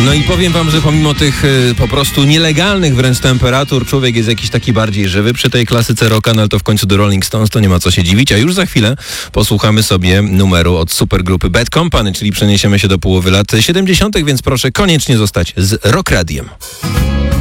No i powiem wam, że pomimo tych po prostu nielegalnych wręcz temperatur, człowiek jest jakiś taki bardziej żywy przy tej klasyce rocka, no ale to w końcu do Rolling Stones, to nie ma co się dziwić, a już za chwilę posłuchamy sobie numeru od supergrupy Bad Company, czyli przeniesiemy się do połowy lat 70., więc proszę koniecznie zostać z Rock Radiem.